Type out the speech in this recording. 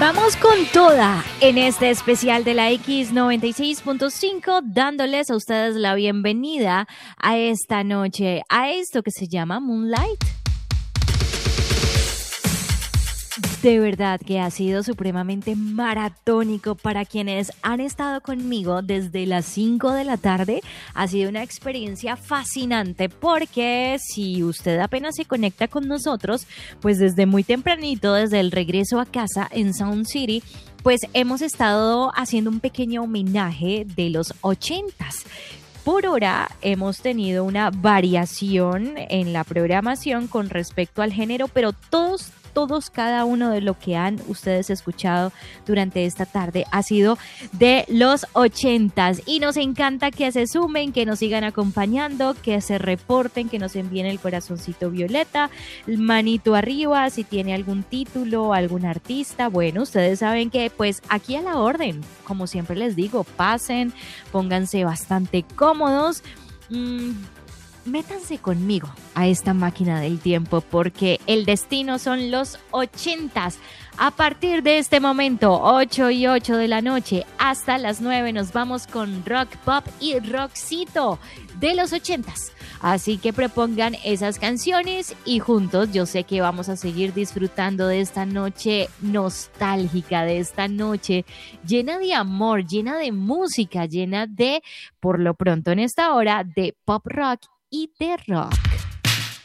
Vamos con toda en este especial de la X96.5, dándoles a ustedes la bienvenida a esta noche, a esto que se llama Moonlight. De verdad que ha sido supremamente maratónico para quienes han estado conmigo desde las 5 de la tarde. Ha sido una experiencia fascinante porque si usted apenas se conecta con nosotros, pues desde muy tempranito, desde el regreso a casa en Sound City, pues hemos estado haciendo un pequeño homenaje de los 80s. Por hora hemos tenido una variación en la programación con respecto al género, pero cada uno de lo que han ustedes escuchado durante esta tarde ha sido de los 80s y nos encanta que se sumen, que nos sigan acompañando, que se reporten, que nos envíen el corazoncito violeta, el manito arriba si tiene algún título, algún artista. Bueno, ustedes saben que pues aquí a la orden, como siempre les digo, pasen, pónganse bastante cómodos. Métanse conmigo a esta máquina del tiempo porque el destino son los 80s. A partir de este momento, 8 y 8 de la noche hasta las 9 nos vamos con rock, pop y rockcito de los 80s. Así que propongan esas canciones y juntos yo sé que vamos a seguir disfrutando de esta noche nostálgica, de esta noche llena de amor, llena de música, llena de, por lo pronto en esta hora, de pop rock y de rock.